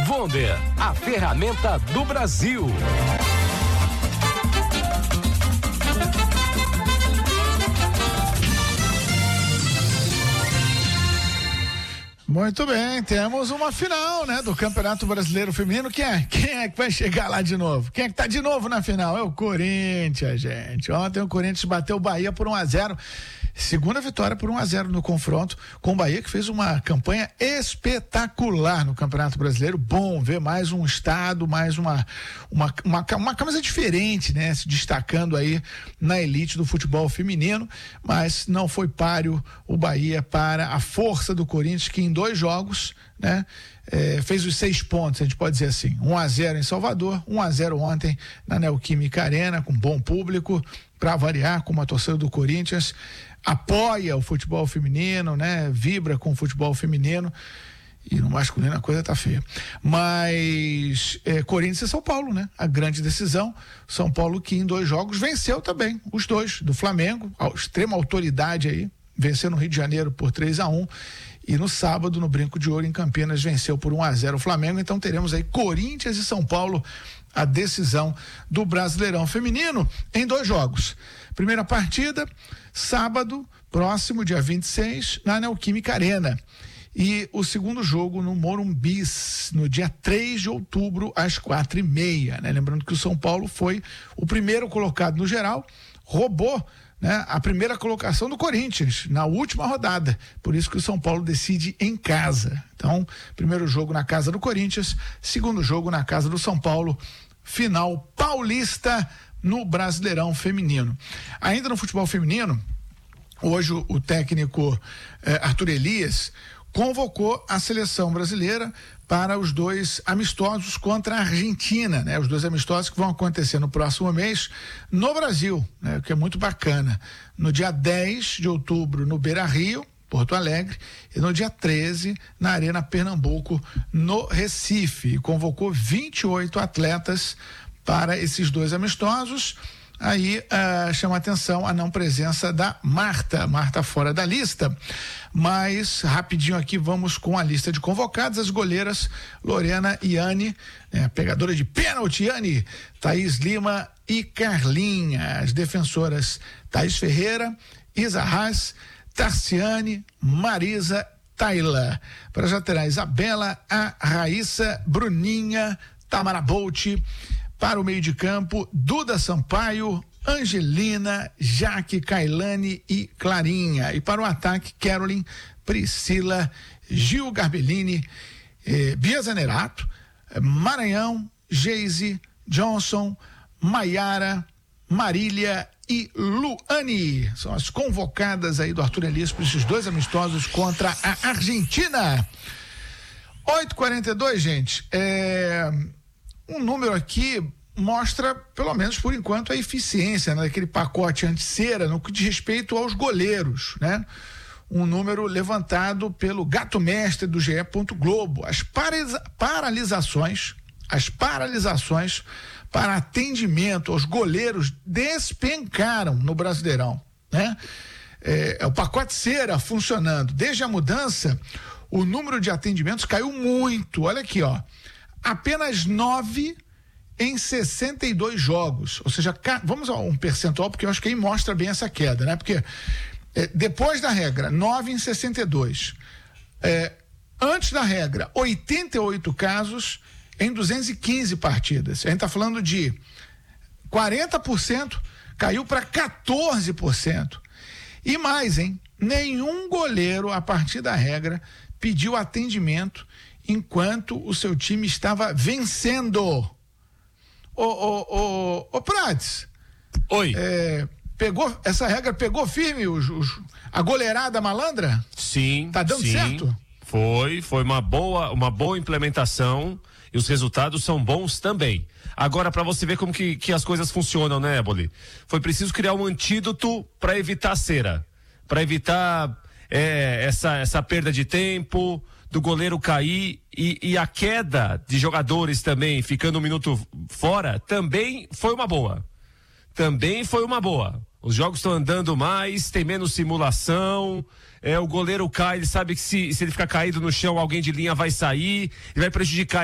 Wonder, a ferramenta do Brasil. Muito bem, temos uma final, né, do Campeonato Brasileiro Feminino. Quem é que vai chegar lá de novo? Quem é que tá de novo na final? É o Corinthians, gente. Ontem o Corinthians bateu o Bahia por 1-0. Segunda vitória por 1-0 no confronto com o Bahia, que fez uma campanha espetacular no Campeonato Brasileiro. Bom ver mais um estado, mais uma camisa diferente, né? Se destacando aí na elite do futebol feminino, mas não foi páreo o Bahia para a força do Corinthians, que em 2 jogos, né? Fez os 6 pontos, a gente pode dizer assim, 1-0 em Salvador, 1-0 ontem na Neoquímica Arena, com bom público, para variar, como a torcida do Corinthians apoia o futebol feminino, né? Vibra com o futebol feminino, e no masculino a coisa tá feia. Mas Corinthians e São Paulo, né? A grande decisão. São Paulo, que em 2 jogos venceu também, os 2 do Flamengo, a extrema autoridade aí, venceu no Rio de Janeiro por 3-1, e no sábado, no Brinco de Ouro, em Campinas, venceu por 1-0 o Flamengo. Então teremos aí Corinthians e São Paulo, a decisão do Brasileirão Feminino, em 2 jogos. Primeira partida, sábado, próximo, dia 26, na Neoquímica Arena. E o segundo jogo no Morumbi, no dia 3 de outubro, às 4h30, né? Lembrando que o São Paulo foi o primeiro colocado no geral, roubou, né, a primeira colocação do Corinthians na última rodada, por isso que o São Paulo decide em casa. Então, primeiro jogo na casa do Corinthians, segundo jogo na casa do São Paulo, final paulista no Brasileirão Feminino. Ainda no futebol feminino, hoje o técnico Arthur Elias convocou a seleção brasileira para os 2 amistosos contra a Argentina, né? Os 2 amistosos que vão acontecer no próximo mês no Brasil, né? O que é muito bacana. No dia 10 de outubro no Beira-Rio, Porto Alegre, e no dia 13 na Arena Pernambuco, no Recife. E convocou 28 atletas para esses 2 amistosos. Aí chama atenção a não presença da Marta fora da lista. Mas rapidinho aqui vamos com a lista de convocados. As goleiras Lorena e Yane, pegadora de pênalti Yane, Thaís Lima e Carlinha. As defensoras Thaís Ferreira, Isa Haas, Tarciane, Marisa, Taila. Para as laterais, Isabela, a Raíssa, Bruninha, Tamara Bolt. Para o meio de campo, Duda Sampaio, Angelina, Jaque, Kailane e Clarinha. E para o ataque, Carolyn, Priscila, Gil Garbellini, Bia Zanerato, Maranhão, Geise, Johnson, Maiara, Marília e Luane. São as convocadas aí do Arthur Elias para esses 2 amistosos contra a Argentina. 8h42, gente. Um número aqui mostra, pelo menos por enquanto, a eficiência, né, daquele pacote anti-cera no que diz respeito aos goleiros, né? Um número levantado pelo Gato Mestre do GE. Globo. As paralisações para atendimento aos goleiros despencaram no Brasileirão, né? O pacote cera funcionando. Desde a mudança, o número de atendimentos caiu muito. Olha aqui, ó. Apenas 9 em 62 jogos. Ou seja, vamos a um percentual, porque eu acho que aí mostra bem essa queda, né? Porque depois da regra, 9 em 62. Antes da regra, 88 casos em 215 partidas. A gente está falando de 40%, caiu para 14%. E mais, hein? Nenhum goleiro, a partir da regra, pediu atendimento enquanto o seu time estava vencendo. Ô Prates. Oi. Essa regra pegou firme a goleirada malandra? Sim. Tá dando certo? Foi uma boa implementação e os resultados são bons também. Agora, para você ver como que as coisas funcionam, né, Eboli? Foi preciso criar um antídoto para evitar cera, para evitar essa perda de tempo, do goleiro cair e a queda de jogadores também, ficando um minuto fora, também foi uma boa. Os jogos estão andando mais, tem menos simulação, o goleiro cai, ele sabe que se ele ficar caído no chão, alguém de linha vai sair, ele vai prejudicar